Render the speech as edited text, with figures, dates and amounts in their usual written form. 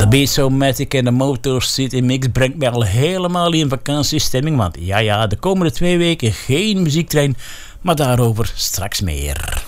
De Beatsomatic en de Motor City Mix brengt mij al helemaal in vakantiestemming. Want ja, de komende 2 weken geen muziektrein, maar daarover straks meer.